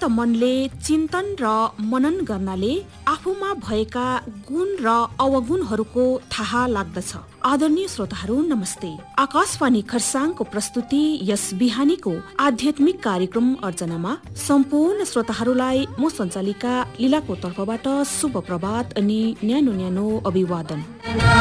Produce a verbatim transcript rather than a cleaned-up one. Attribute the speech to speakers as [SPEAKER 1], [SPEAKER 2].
[SPEAKER 1] शान्त मनले चिन्तन र मनन गर्नाले आफूमा भएका गुण र अवगुणहरूको थाहा लाग्दछ। आदरणीय श्रोताहरू नमस्ते। आकाशवाणी खरसाङको प्रस्तुति यस बिहानीको आध्यात्मिक कार्यक्रम अर्चनामा सम्पूर्ण श्रोताहरूलाई म सञ्चालिका लीलाको तर्फबाट शुभ प्रभात अनि न्यानो न्यानो अभिवादन।